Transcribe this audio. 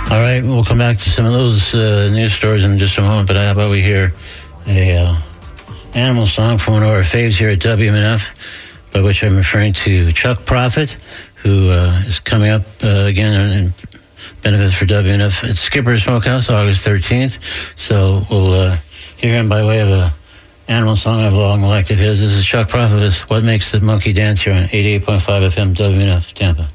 All right, we'll come back to some of those news stories in just a moment, but how about we hear a animal song from one of our faves here at WMNF, by which I'm referring to Chuck Prophet, who is coming up again in benefits for WMNF at Skipper Smokehouse, August 13th. So we'll hear him by way of a animal song I've long liked of his. This is Chuck Prophet with What Makes the Monkey Dance here on 88.5 FM WMNF, Tampa.